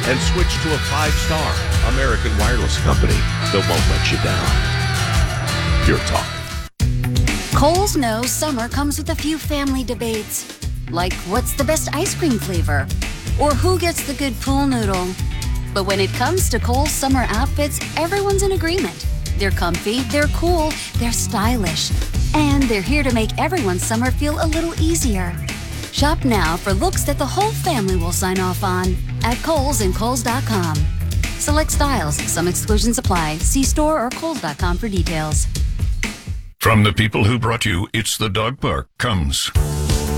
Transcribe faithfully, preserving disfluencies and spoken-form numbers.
and switch to a five-star American Wireless company that won't let you down. Pure Talk. Kohl's knows summer comes with a few family debates, like what's the best ice cream flavor, or who gets the good pool noodle. But when it comes to Kohl's summer outfits, everyone's in agreement. They're comfy, they're cool, they're stylish, and they're here to make everyone's summer feel a little easier. Shop now for looks that the whole family will sign off on at Kohl's and Kohl's dot com. Select styles, some exclusions apply. See store or Kohl's dot com for details. From the people who brought you It's the Dog Park comes